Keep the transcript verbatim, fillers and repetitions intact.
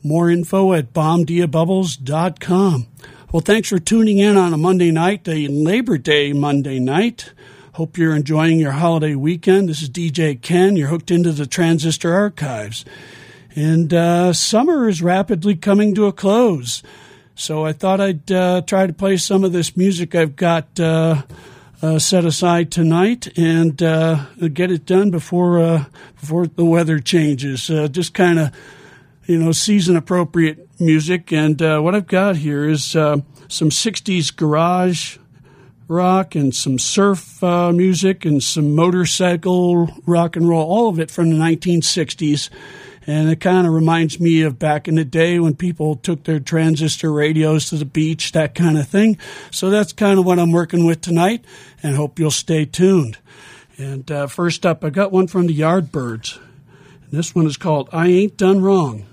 More info at bomb dia bubbles dot com. Well, thanks for tuning in on a Monday night, a Labor Day Monday night. Hope you're enjoying your holiday weekend. This is D J Ken. You're hooked into the Transistor Archives. And uh, summer is rapidly coming to a close. So I thought I'd uh, try to play some of this music I've got uh, uh, set aside tonight and uh, get it done before uh, before the weather changes. Uh, just kind of, you know, season-appropriate music. And uh, what I've got here is uh, some sixties garage rock and some surf uh, music and some motorcycle rock and roll, all of it from the nineteen sixties. And it kind of reminds me of back in the day when people took their transistor radios to the beach, that kind of thing. So that's kind of what I'm working with tonight, and hope you'll stay tuned. And uh, first up, I got one from the Yardbirds. And this one is called I Ain't Done Wrong.